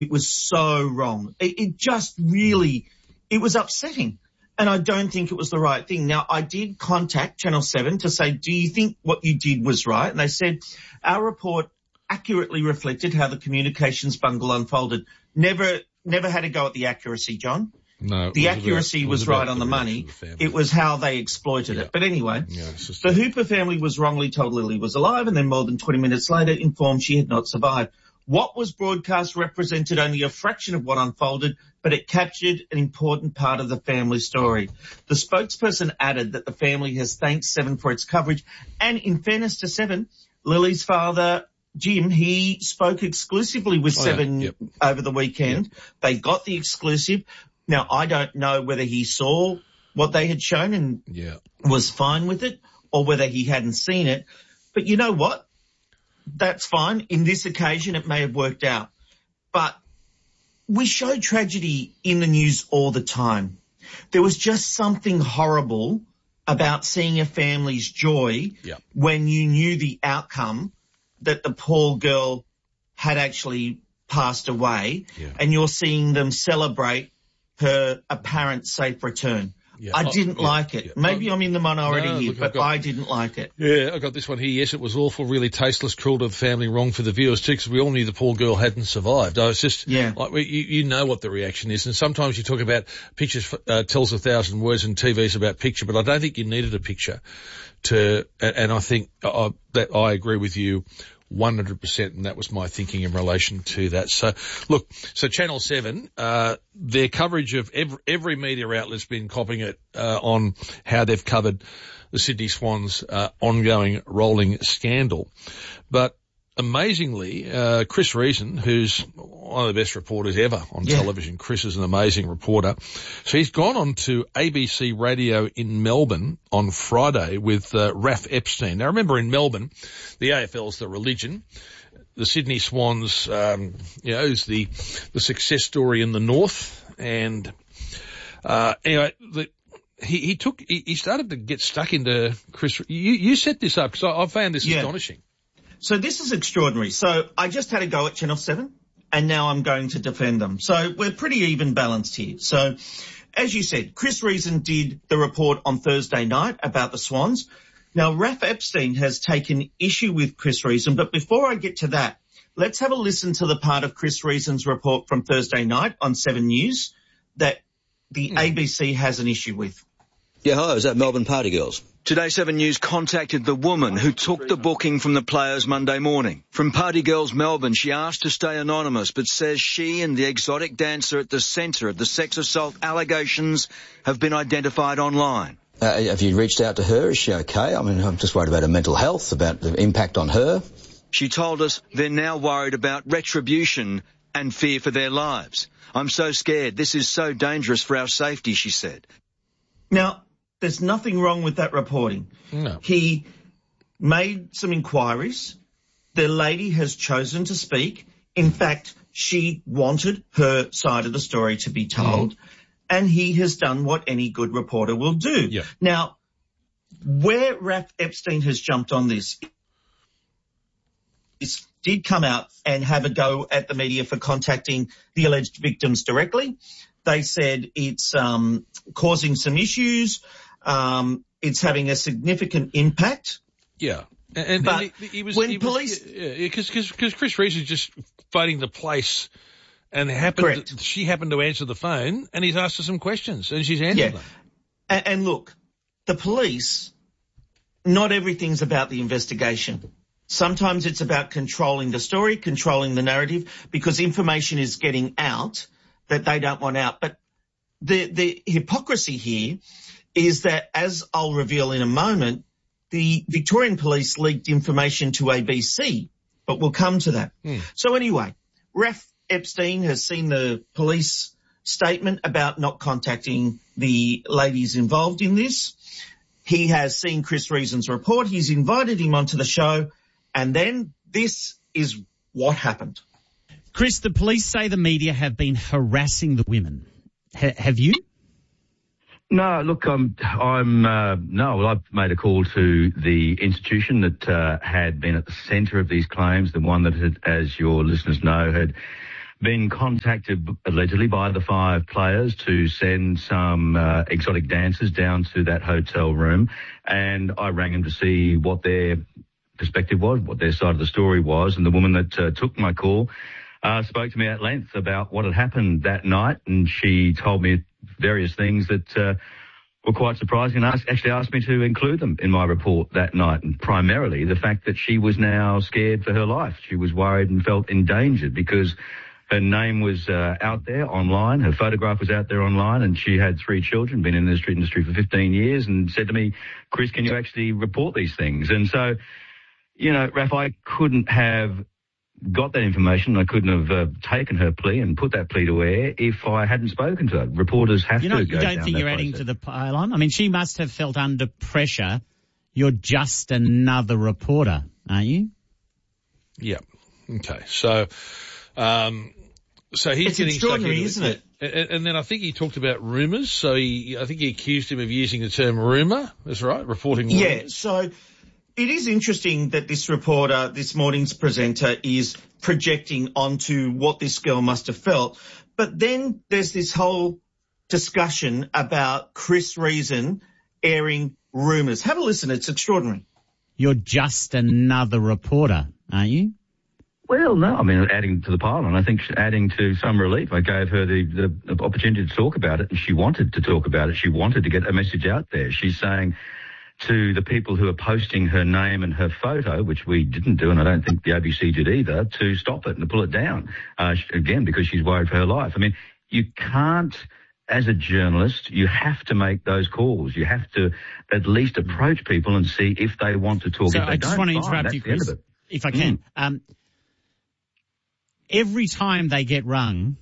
was so wrong. It just really, it was upsetting. And I don't think it was the right thing. Now, I did contact Channel 7 to say, do you think what you did was right? And they said, our report accurately reflected how the communications bungle unfolded. Never had a go at the accuracy, John. No. The accuracy was right on the money. It was how they exploited it. But anyway, the Hooper family was wrongly told Lily was alive and then more than 20 minutes later informed she had not survived. What was broadcast represented only a fraction of what unfolded, but it captured an important part of the family story. The spokesperson added that the family has thanked Seven for its coverage. And in fairness to Seven, Lily's father, Jim, he spoke exclusively with Seven over the weekend. Yep. They got the exclusive. Now, I don't know whether he saw what they had shown and was fine with it or whether he hadn't seen it. But you know what? That's fine. In this occasion, it may have worked out. But we show tragedy in the news all the time. There was just something horrible about seeing a family's joy when you knew the outcome that the poor girl had actually passed away and you're seeing them celebrate her apparent safe return. Yeah. I didn't like it. Maybe I'm in the minority here, but I didn't like it. Yeah, I got this one here. Yes, it was awful, really tasteless, cruel to the family, wrong for the viewers too, because we all knew the poor girl hadn't survived. I was just, like, you know what the reaction is. And sometimes you talk about pictures tells 1,000 words and TV's about picture, but I don't think you needed a picture and I think that I agree with you 100%, and that was my thinking in relation to that. So, look, Channel 7, their coverage of every media outlet's been copying it on how they've covered the Sydney Swans' ongoing rolling scandal. But amazingly, Chris Reason, who's one of the best reporters ever on television, Chris is an amazing reporter. So he's gone on to ABC Radio in Melbourne on Friday with Raph Epstein. Now, remember, in Melbourne, the AFL's the religion. The Sydney Swans, is the success story in the north. And anyway, he started to get stuck into Chris. You set this up because I found this astonishing. So this is extraordinary. So I just had a go at Channel 7 and now I'm going to defend them. So we're pretty even balanced here. So as you said, Chris Reason did the report on Thursday night about the Swans. Now, Raph Epstein has taken issue with Chris Reason, but before I get to that, let's have a listen to the part of Chris Reason's report from Thursday night on 7 News that the ABC has an issue with. Yeah, hi, is that Melbourne Party Girls? Today 7 News contacted the woman who took the booking from the players Monday morning. From Party Girls Melbourne, she asked to stay anonymous, but says she and the exotic dancer at the centre of the sex assault allegations have been identified online. Have you reached out to her? Is she okay? I mean, I'm just worried about her mental health, about the impact on her. She told us they're now worried about retribution and fear for their lives. I'm so scared. This is so dangerous for our safety, she said. Now, there's nothing wrong with that reporting. No. He made some inquiries. The lady has chosen to speak. In fact, she wanted her side of the story to be told. And he has done what any good reporter will do. Yeah. Now, where Raph Epstein has jumped on this did come out and have a go at the media for contacting the alleged victims directly. They said it's causing some issues. It's having a significant impact. Yeah. But police... Because Chris Reese is just phoning the place and she happened to answer the phone and he's asked her some questions and she's answered them. And look, the police, not everything's about the investigation. Sometimes it's about controlling the story, controlling the narrative, because information is getting out that they don't want out. But the hypocrisy here is that, as I'll reveal in a moment, the Victorian police leaked information to ABC, but we'll come to that. So anyway, Raph Epstein has seen the police statement about not contacting the ladies involved in this. He has seen Chris Reason's report. He's invited him onto the show. And then this is what happened. Chris, the police say the media have been harassing the women. Have you? No, look, I've made a call to the institution that had been at the centre of these claims, the one that had, as your listeners know, had been contacted allegedly by the 5 players to send some exotic dancers down to that hotel room, and I rang them to see what their perspective was, what their side of the story was, and the woman that took my call spoke to me at length about what had happened that night, and she told me various things that were quite surprising, and actually asked me to include them in my report that night, and primarily the fact that she was now scared for her life. She was worried and felt endangered because her name was out there online, her photograph was out there online, and she had 3 children, been in the industry for 15 years, and said to me, Chris, can you actually report these things? And so, you know, Raph, I couldn't have got that information. I couldn't have taken her plea and put that plea to air if I hadn't spoken to her. Reporters have to go down that process. You don't think you're adding to the pile-on? I mean, she must have felt under pressure. You're just another reporter, aren't you? Yeah. Okay. So he's it's getting extraordinary, isn't it? And then I think he talked about rumours. So I think he accused him of using the term rumour. That's right, reporting rumours. Yeah, so it is interesting that this reporter, this morning's presenter, is projecting onto what this girl must have felt. But then there's this whole discussion about Chris Reason airing rumours. Have a listen. It's extraordinary. You're just another reporter, aren't you? Well, no, I mean, adding to the pile, and I think adding to some relief. I gave her the opportunity to talk about it, and she wanted to talk about it. She wanted to get a message out there. She's saying to the people who are posting her name and her photo, which we didn't do, and I don't think the ABC did either, to stop it and to pull it down, again, because she's worried for her life. I mean, you can't, as a journalist, you have to make those calls. You have to at least approach people and see if they want to talk. So if they I just don't, want to interrupt you, Chris, if I can. Every time they get rung,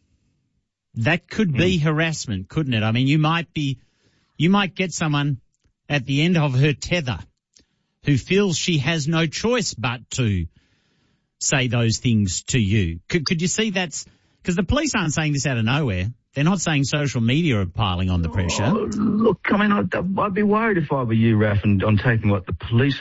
that could be harassment, couldn't it? I mean, you might get someone at the end of her tether who feels she has no choice but to say those things to you. Could you see that's because the police aren't saying this out of nowhere. They're not saying social media are piling on the pressure. Oh, look, I mean, I'd be worried if I were you, Raph, and on taking what the police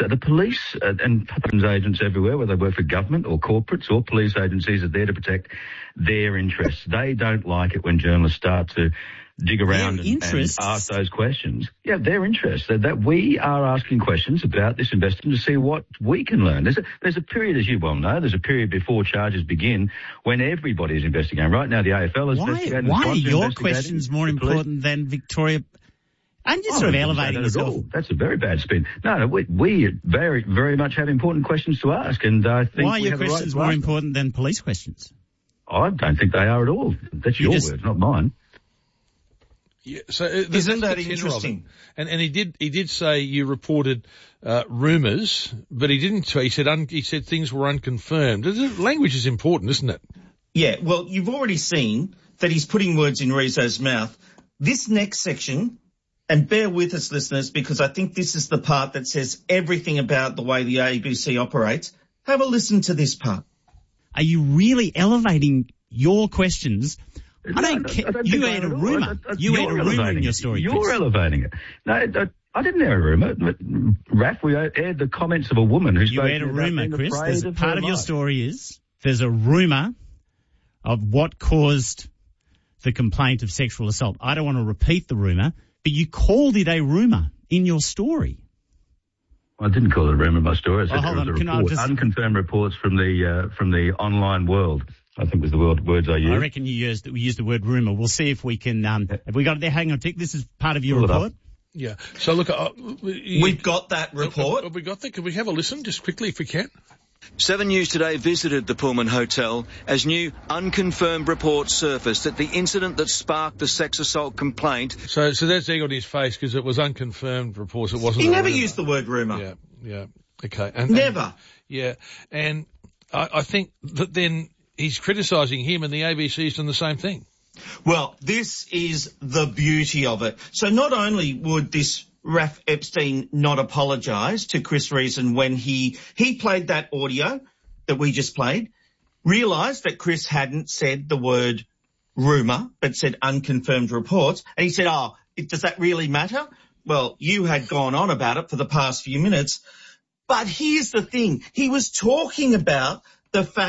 and patterns agents everywhere, whether they work for government or corporates or police agencies, are there to protect their interests. They don't like it when journalists start to dig around and ask those questions. Yeah, their interests. That we are asking questions about this investigation to see what we can learn. There's a period, as you well know, there's a period before charges begin when everybody is investigating. Right now, the AFL is investigating. Why are your questions more important than Victoria? And you sort of elevating yourself. That's a very bad spin. No, we very, very much have important questions to ask, and I think why are your questions more important than police questions? I don't think they are at all. That's your words, not mine. Yeah, so isn't that interesting? And he did say you reported rumours, but he didn't. He said things were unconfirmed. Language is important, isn't it? Yeah. Well, you've already seen that he's putting words in Rizzo's mouth. This next section, and bear with us, listeners, because I think this is the part that says everything about the way the ABC operates. Have a listen to this part. Are you really elevating your questions? I don't care. You aired a rumour. You aired a rumour in your story. You're elevating it. No, I didn't air a rumour. Raph, we aired the comments of a woman who spoke. You aired a rumour, Chris. Part of your story is there's a rumour of what caused the complaint of sexual assault. I don't want to repeat the rumour, but you called it a rumour in your story. I didn't call it a rumour in my story. I said it was a report. Unconfirmed reports from the online world. I think was the words I used. I reckon we used the word rumour. We'll see if we can. Have we got it there? Hang on, Tick. This is part of your report. Yeah. So look, we've got that report. Have we got that? Can we have a listen just quickly if we can? 7 News Today visited the Pullman Hotel as new unconfirmed reports surfaced that the incident that sparked the sex assault complaint. So that's egg on his face because it was unconfirmed reports. It wasn't. He never used the word rumour. Yeah. Okay. Never. And I think that then he's criticising him and the ABC's done the same thing. Well, this is the beauty of it. So not only would this Raph Epstein not apologise to Chris Reason when he played that audio that we just played, realised that Chris hadn't said the word rumour but said unconfirmed reports, and he said, does that really matter? Well, you had gone on about it for the past few minutes, but here's the thing. He was talking about the fact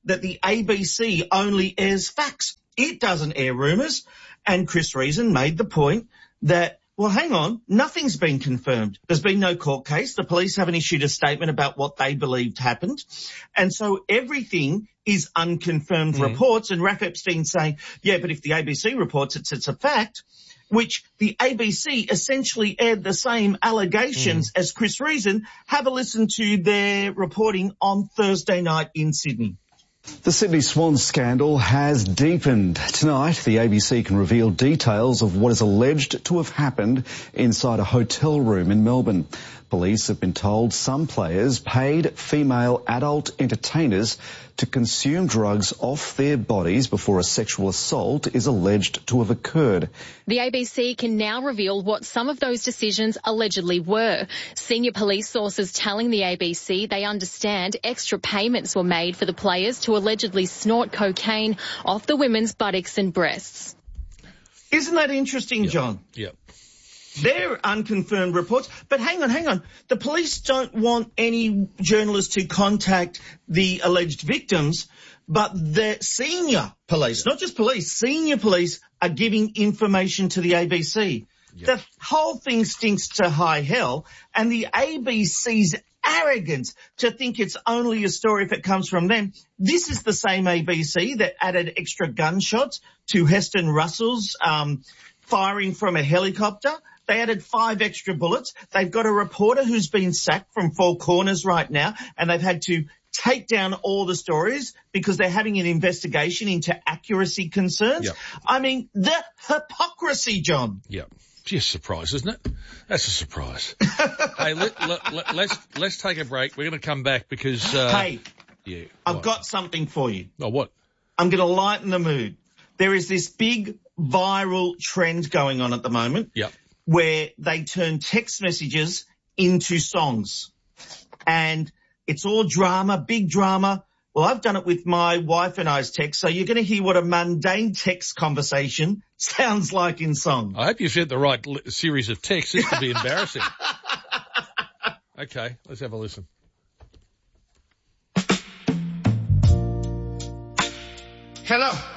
that the ABC only airs facts. It doesn't air rumours. And Chris Reason made the point that, well, hang on, nothing's been confirmed. There's been no court case. The police haven't issued a statement about what they believed happened. And so everything is unconfirmed reports. And Raph Epstein's saying, yeah, but if the ABC reports it, it's a fact, which the ABC essentially aired the same allegations as Chris Reason. Have a listen to their reporting on Thursday night in Sydney. The Sydney Swans scandal has deepened. Tonight, the ABC can reveal details of what is alleged to have happened inside a hotel room in Melbourne. Police have been told some players paid female adult entertainers to consume drugs off their bodies before a sexual assault is alleged to have occurred. The ABC can now reveal what some of those decisions allegedly were. Senior police sources telling the ABC they understand extra payments were made for the players to allegedly snort cocaine off the women's buttocks and breasts. Isn't that interesting, John? Yep. They're unconfirmed reports. But hang on. The police don't want any journalists to contact the alleged victims, but the senior police, not just police, senior police are giving information to the ABC. Yep. The whole thing stinks to high hell, and the ABC's arrogance to think it's only a story if it comes from them. This is the same ABC that added extra gunshots to Heston Russell's firing from a helicopter. They added 5 extra bullets. They've got a reporter who's been sacked from Four Corners right now, and they've had to take down all the stories because they're having an investigation into accuracy concerns. Yep. I mean, the hypocrisy, John. Yep. Just a surprise, isn't it? That's a surprise. Hey, let's take a break. We're going to come back because... I've got something for you. Oh, what? I'm going to lighten the mood. There is this big viral trend going on at the moment. Yep. Where they turn text messages into songs. And it's all drama, big drama. Well, I've done it with my wife and I's text, so you're going to hear what a mundane text conversation sounds like in song. I hope you sent the right series of texts. This could be embarrassing. Okay, let's have a listen. Hello.